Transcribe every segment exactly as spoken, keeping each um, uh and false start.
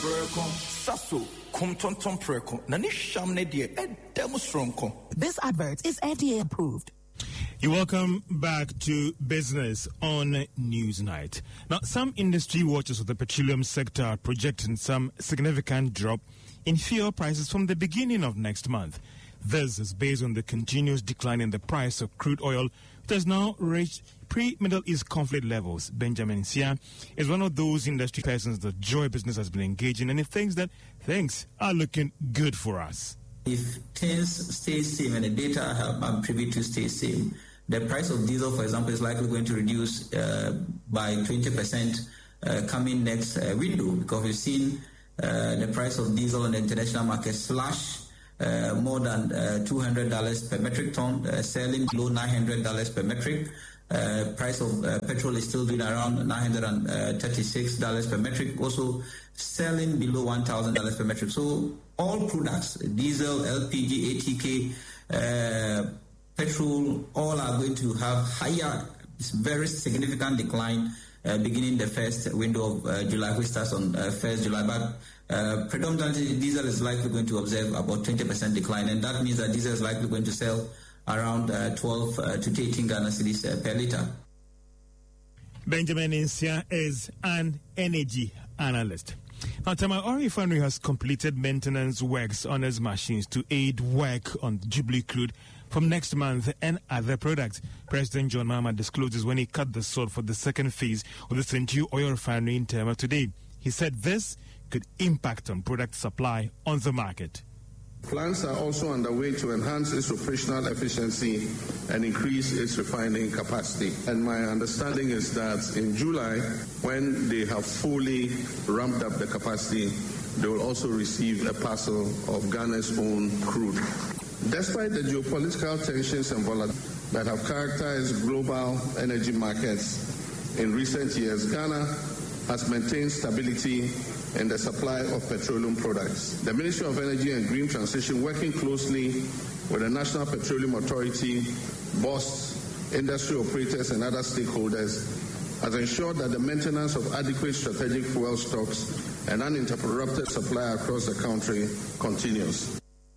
This advert is F D A approved. You're welcome back to Business on Newsnight. Now, some industry watchers of the petroleum sector are projecting some significant drop in fuel prices from the beginning of next month. This is based on the continuous decline in the price of crude oil, which has now reached pre-Middle East conflict levels. Benjamin Sia is one of those industry persons that Joy Business has been engaging, and he thinks that things are looking good for us. If things stay same and the data I have, I'm privy to stay same, the price of diesel, for example, is likely going to reduce uh, by twenty percent uh, coming next uh, window, because we've seen uh, the price of diesel on the international market slash Uh, more than uh, two hundred dollars per metric ton, uh, selling below nine hundred dollars per metric. Uh, price of uh, petrol is still doing around nine hundred thirty-six dollars per metric, also selling below one thousand dollars per metric. So all products, diesel, L P G, A T K, uh, petrol, all are going to have higher, very significant decline uh, beginning the first window of uh, July, which starts on uh, first July. But Uh, predominantly, diesel is likely going to observe about twenty percent decline, and that means that diesel is likely going to sell around uh, twelve uh, to eighteen Ghana cedis uh, per litre. Benjamin Insia is an energy analyst. Now, Tamale Refinery has completed maintenance works on its machines to aid work on Jubilee crude from next month and other products. President John Mahama discloses when he cut the sod for the second phase of the Century Oil Refinery in Tema today. He said this could impact on product supply on the market. Plans are also underway to enhance its operational efficiency and increase its refining capacity. And my understanding is that in July, when they have fully ramped up the capacity, they will also receive a parcel of Ghana's own crude. Despite the geopolitical tensions and volatility that have characterized global energy markets in recent years, Ghana has maintained stability in the supply of petroleum products. The Ministry of Energy and Green Transition, working closely with the National Petroleum Authority, B O S, industry operators and other stakeholders, has ensured that the maintenance of adequate strategic fuel stocks and uninterrupted supply across the country continues.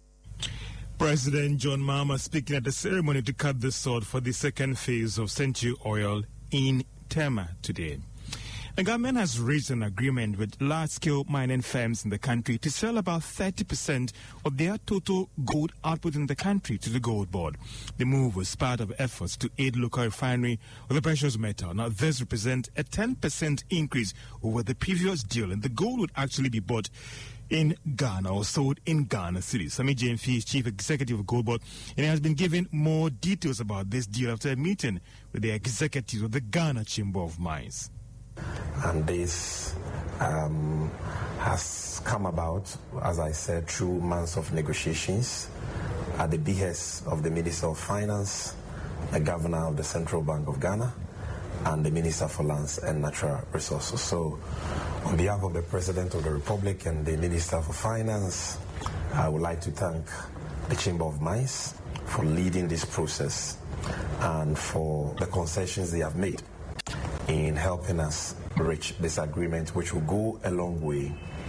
President John Mahama speaking at the ceremony to cut the sod for the second phase of Century Oil in Tema today. The government has reached an agreement with large-scale mining firms in the country to sell about thirty percent of their total gold output in the country to the Gold Board. The move was part of efforts to aid local refinery of the precious metal. Now, this represents a ten percent increase over the previous deal, and the gold would actually be bought in Ghana or sold in Ghana cedis. Sami Jemfi is Chief Executive of Gold Board, and he has been given more details about this deal after a meeting with the executives of the Ghana Chamber of Mines. And this um, has come about, as I said, through months of negotiations at the behest of the Minister of Finance, the Governor of the Central Bank of Ghana, and the Minister for Lands and Natural Resources. So, on behalf of the President of the Republic and the Minister for Finance, I would like to thank the Chamber of Mines for leading this process and for the concessions they have made in helping us reach this agreement, which will go a long way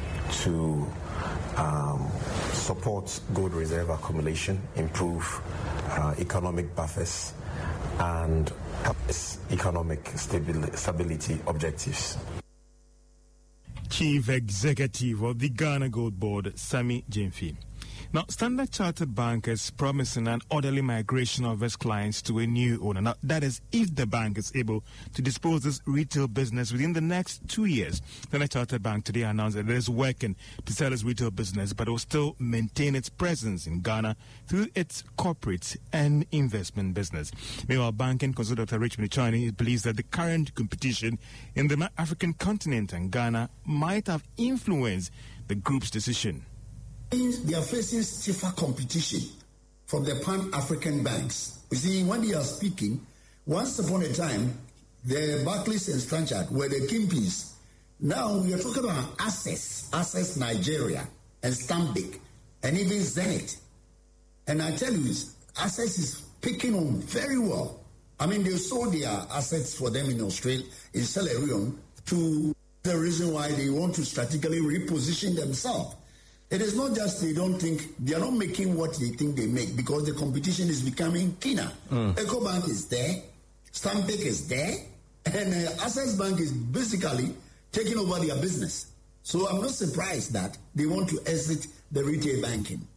to um, support gold reserve accumulation, improve uh, economic buffers, and help economic stabil- stability objectives. Chief Executive of the Ghana Gold Board, Sami Jemfi. Now, Standard Chartered Bank is promising an orderly migration of its clients to a new owner. Now, that is if the bank is able to dispose this retail business within the next two years. Standard Chartered Bank today announced that it is working to sell its retail business, but it will still maintain its presence in Ghana through its corporate and investment business. Meanwhile, banking consultant Doctor Richmond Chani believes that the current competition in the African continent and Ghana might have influenced the group's decision. They are facing stiffer competition from the Pan-African banks. You see, when they are speaking, once upon a time, the Barclays and Standard were the kingpins. Now we are talking about Access, Access Nigeria, and Stanbic, and even Zenith. And I tell you, Access is picking on very well. I mean, they sold their assets for them in Australia, in Sierra Leone, to The reason why they want to strategically reposition themselves. It is not just they don't think, they are not making what they think they make because the competition is becoming keener. Mm. EcoBank is there, Stanbic is there, and uh, Access Bank is basically taking over their business. So I'm not surprised that they want to exit the retail banking.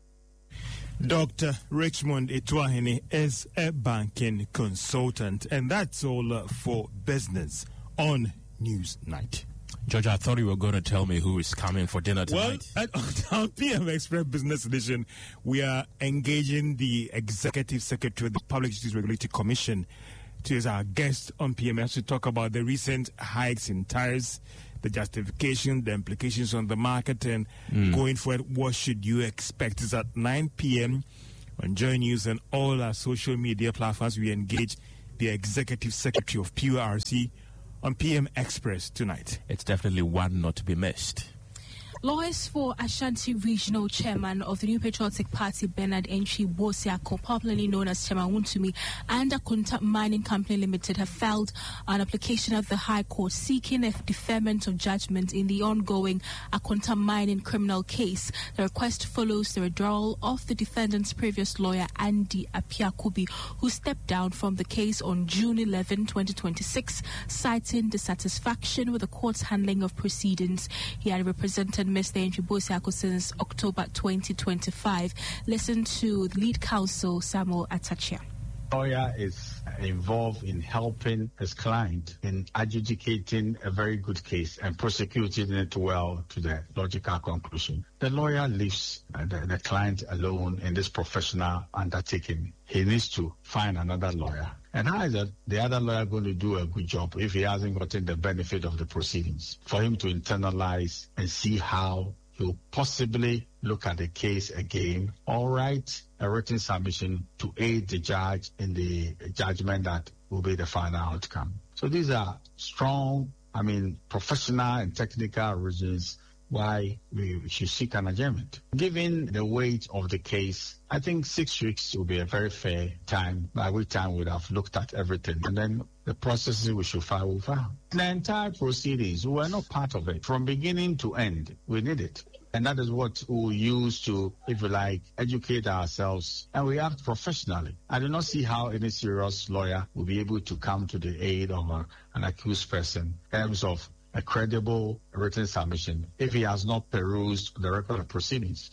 Doctor Richmond Ituahene is a banking consultant, and that's all uh, for business on Newsnight. George, I thought you were going to tell me who is coming for dinner tonight. Well, at our P M Express Business Edition, we are engaging the Executive Secretary of the Public Utilities Regulatory Commission to as our guest on P M S to talk about the recent hikes in tariffs, the justification, the implications on the market, and mm. going forward, what should you expect? It's at nine p.m. on Joy News and all our social media platforms. We engage the Executive Secretary of P U R C on P M Express tonight. It's definitely one not to be missed. Lawyers for Ashanti Regional Chairman of the New Patriotic Party, Bernard Entry Bosiako, popularly known as Chairman Wuntumi, and Akonta Mining Company Limited have filed an application at the High Court seeking a deferment of judgment in the ongoing Akonta Mining criminal case. The request follows the withdrawal of the defendant's previous lawyer, Andy Apiakubi, who stepped down from the case on June eleventh, twenty twenty-six, citing dissatisfaction with the court's handling of proceedings. He had represented Mister Entry Bosiako since October twenty twenty-five. Listen to the lead counsel, Samuel Atachia. Lawyer is involved in helping his client in adjudicating a very good case and prosecuting it well to the logical conclusion. The lawyer leaves uh, the, the client alone in this professional undertaking. He needs to find another lawyer. And how is that the other lawyer going to do a good job if he hasn't gotten the benefit of the proceedings? For him to internalize and see how he'll possibly look at the case again or write a written submission to aid the judge in the judgment that will be the final outcome. So these are strong, I mean, professional and technical reasons why we should seek an adjournment. Given the weight of the case, I think six weeks will be a very fair time, by which time we would have looked at everything. And then the processes we should file will file. The entire proceedings, we were not part of it. From beginning to end, we need it. And that is what we use to, if you like, educate ourselves. And we act professionally. I do not see how any serious lawyer will be able to come to the aid of a, an accused person in terms of a credible written submission if he has not perused the record of proceedings.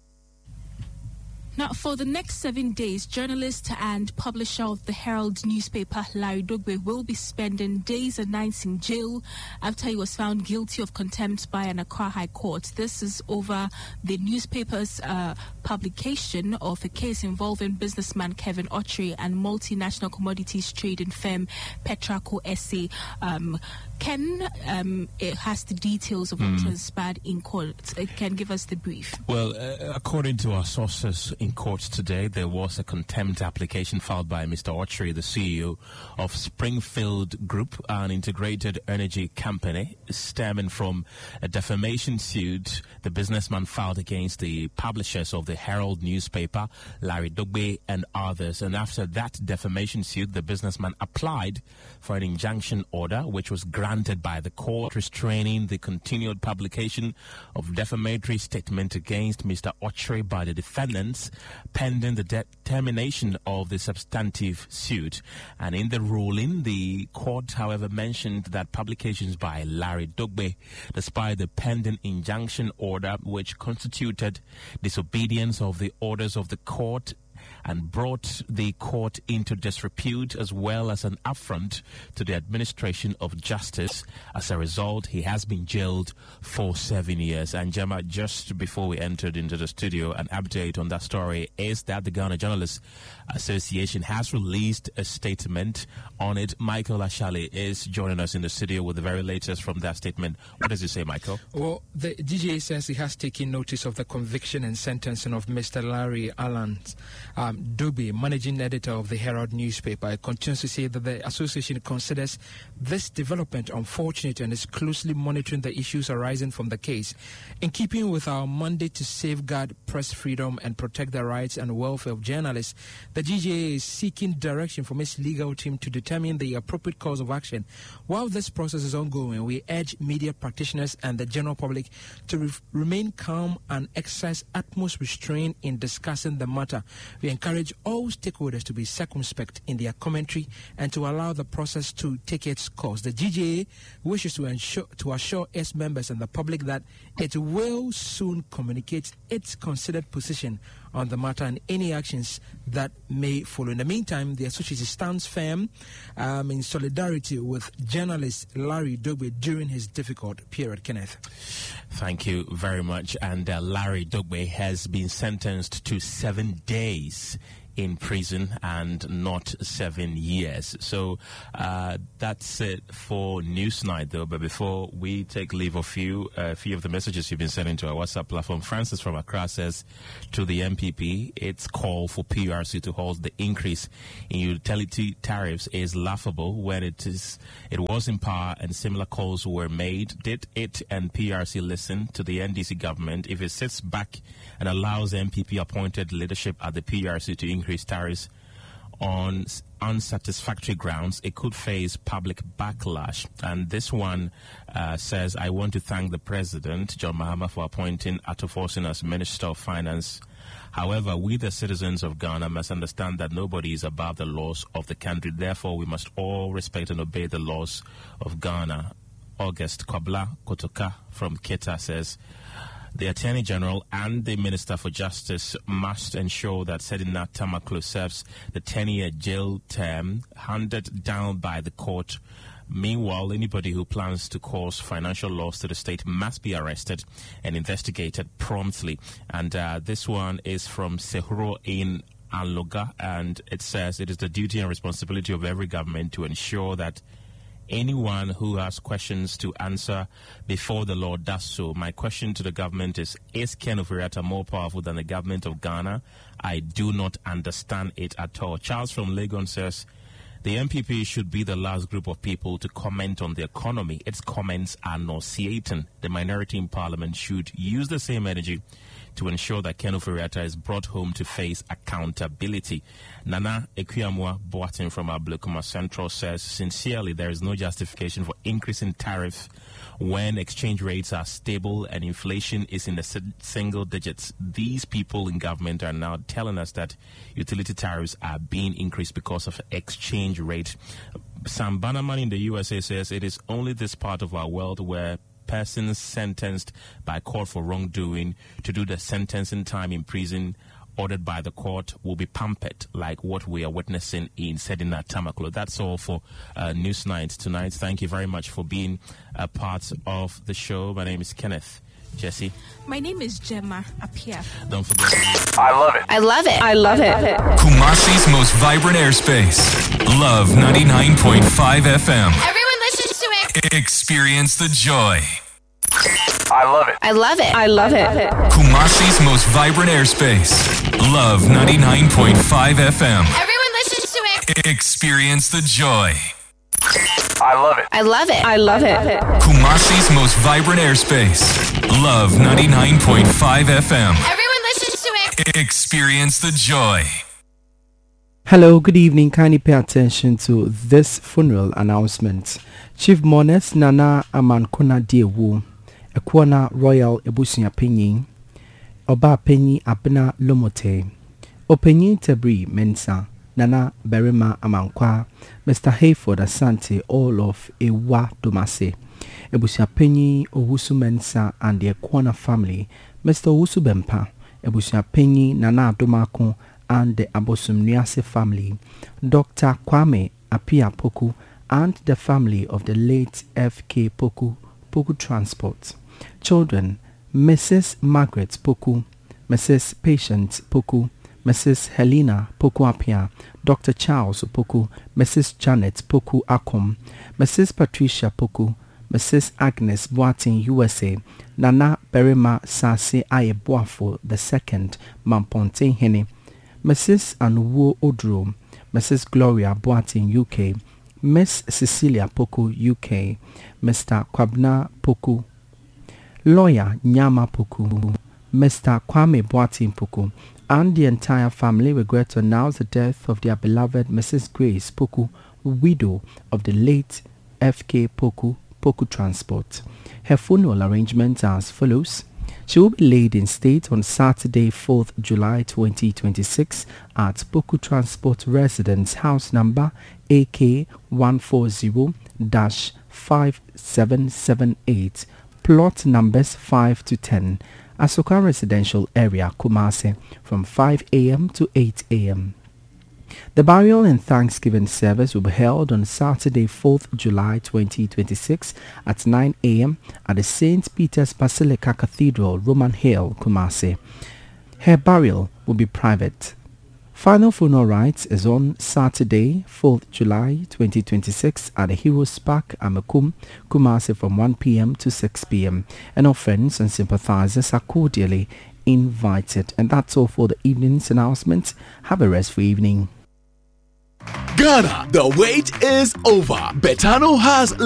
Now, for the next seven days, journalist and publisher of the Herald newspaper, Larry Dogbe, will be spending days and nights in jail after he was found guilty of contempt by an Accra High Court. This is over the newspaper's uh, publication of a case involving businessman Kevin Ottery and multinational commodities trading firm Petraco S A. Um, Ken um, it has the details of what mm. transpired in court. It can give us the brief. Well, uh, according to our sources in court today, there was a contempt application filed by Mister Ottery, the C E O of Springfield Group, an integrated energy company, stemming from a defamation suit the businessman filed against the publishers of the Herald newspaper, Larry Dogbe and others. And after that defamation suit, the businessman applied for an injunction order, which was granted granted by the court, restraining the continued publication of defamatory statement against Mister Ottery by the defendants, pending the determination of the substantive suit. And in the ruling, the court, however, mentioned that publications by Larry Dogbe, despite the pending injunction order, which constituted disobedience of the orders of the court, and brought the court into disrepute as well as an affront to the administration of justice. As a result, he has been jailed for seven years. And Gemma, just before we entered into the studio, an update on that story is that the Ghana Journalists Association has released a statement on it. Michael Ashali is joining us in the studio with the very latest from that statement. What does it say, Michael? Well, the D G A says he has taken notice of the conviction and sentencing of Mister Larry Allans Um, Dogbe, managing editor of the Herald newspaper, continues to say that the association considers this development unfortunate and is closely monitoring the issues arising from the case. In keeping with our mandate to safeguard press freedom and protect the rights and welfare of journalists, the G J A is seeking direction from its legal team to determine the appropriate course of action. While this process is ongoing, we urge media practitioners and the general public to re- remain calm and exercise utmost restraint in discussing the matter. We encourage all stakeholders to be circumspect in their commentary and to allow the process to take its course. The G J A wishes to ensure to assure its members and the public that it will soon communicate its considered position on the matter and any actions that may follow. In the meantime, the association stands firm um, in solidarity with journalist Larry Dogbe during his difficult period. Kenneth. Thank you very much. And uh, Larry Dogbe has been sentenced to seven days in prison and not seven years. So uh, that's it for Newsnight, though. But before we take leave of you, a few of the messages you've been sending to our WhatsApp platform. Francis from Accra says to the M P P, its call for P U R C to halt the increase in utility tariffs is laughable when it is it was in power and similar calls were made. Did it and P U R C listen to the N D C government? If it sits back and allows M P P appointed leadership at the P U R C to increase tariffs on unsatisfactory grounds, it could face public backlash. And this one uh, says, I want to thank the President, John Mahama, for appointing Ato Forson as Minister of Finance. However, we, the citizens of Ghana, must understand that nobody is above the laws of the country. Therefore, we must all respect and obey the laws of Ghana. August Kwabla Kotoka from Keta says, the Attorney General and the Minister for Justice must ensure that Sedina Tamaklo serves the ten-year jail term handed down by the court. Meanwhile, anybody who plans to cause financial loss to the state must be arrested and investigated promptly. And uh, this one is from Sehuro in Anloga, and it says it is the duty and responsibility of every government to ensure that anyone who has questions to answer before the law does so. My question to the government is, is Ken Ofori-Atta more powerful than the government of Ghana? I do not understand it at all. Charles from Legon says, the M P P should be the last group of people to comment on the economy. Its comments are nauseating. The minority in parliament should use the same energy to ensure that Ken Ofori-Atta is brought home to face accountability. Nana Ekwiyamwa Boatin from Ablekuma Central says, sincerely, there is no justification for increasing tariff when exchange rates are stable and inflation is in the single digits. These people in government are now telling us that utility tariffs are being increased because of exchange rate. Sam Bannerman in the U S A says, it is only this part of our world where persons sentenced by court for wrongdoing to do the sentencing time in prison ordered by the court will be pampered like what we are witnessing in Sedina Tamaklo. That's all for uh, Newsnight tonight. Thank you very much for being a part of the show. My name is Kenneth. Jesse. My name is Gemma Apia. Don't forget. I love it. I love it. I love it. Kumasi's most vibrant airspace. Love ninety-nine point five F M. Everyone listens to it. Experience the joy. I love it. I love it. I love it. Kumasi's most vibrant airspace. Love ninety-nine point five F M. Everyone listens to it. Experience the joy. I love it. I love it. I love it. Kumasi's most vibrant airspace. Love ninety-nine point five F M. Everyone listens to it. Experience the joy. Hello, good evening. Kindly pay attention to this funeral announcement. Chief Mournes Nana Amankuna Diewu, Ekwana Royal Ebusunya Penyin, Oba Penyi Abena Lomote, Openyin Tebri Mensa, Nana Berima Amankwa, Mister Hayford Asante, all of Ewa Domase, Ebusunya Penyi Owusu Mensa and the Ekwana family, Mister Owusu Bempa, Ebusunya Penyi Nana Domako and the Abosum Niase family, Doctor Kwame Apia Poku and the family of the late F K Poku, Poku Transport. Children, Missus Margaret Poku, Missus Patience Poku, Missus Helena Poku Apia, Doctor Charles Poku, Missus Janet Poku Akom, Missus Patricia Poku, Missus Agnes Boatin U S A, Nana Berima Sase Aye Boafo the second, Mamponte Hene, Missus Anwo Odro, Missus Gloria Boatin, U K, Miss Cecilia Poku, U K, Mister Kwabna Poku, Lawyer Nyama Poku, Mister Kwame Boatin Poku, and the entire family regret to announce the death of their beloved Missus Grace Poku, widow of the late F K Poku, Poku Transport. Her funeral arrangements are as follows. She will be laid in state on Saturday, fourth July twenty twenty-six at Poku Transport Residence, house number A K one forty dash five seven seven eight, plot numbers five to ten, Asoka Residential Area, Kumasi, from five a m to eight a m The burial and Thanksgiving service will be held on Saturday, fourth July twenty twenty-six at nine a m at the Saint Peter's Basilica Cathedral, Roman Hill, Kumasi. Her burial will be private. Final funeral rites is on Saturday, fourth July twenty twenty-six at the Heroes Park, Amakum, Kumasi from one p m to six p m And all friends and sympathizers are cordially invited. And that's all for the evening's announcements. Have a restful evening. Ghana, the wait is over. Betano has